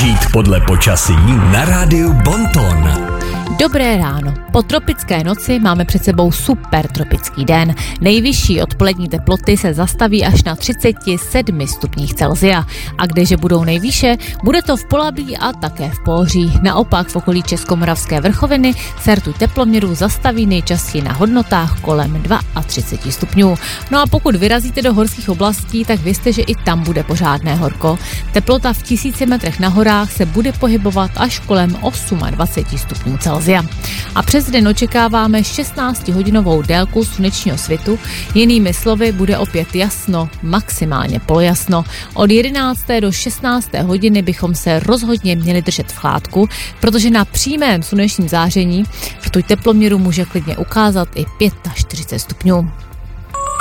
Žít podle počasí na rádiu Bonton. Dobré ráno. Po tropické noci máme před sebou super tropický den. Nejvyšší odpolední teploty se zastaví až na 37 stupních Celsia. A kdeže budou nejvýše, bude to v Polabí a také v Pohoří. Naopak v okolí Českomoravské vrchoviny se rtuť teploměru zastaví nejčastěji na hodnotách kolem 32 stupňů. No a pokud vyrazíte do horských oblastí, tak vězte, že i tam bude pořádné horko. Teplota v 1000 metrech na horách se bude pohybovat až kolem 28 stupňů Celsia. A přes den očekáváme 16hodinovou délku slunečního svitu, jinými slovy bude opět jasno, maximálně polojasno. Od 11. do 16. hodiny bychom se rozhodně měli držet v chládku, protože na přímém slunečním záření rtuť teploměru může klidně ukázat i 45 stupňů.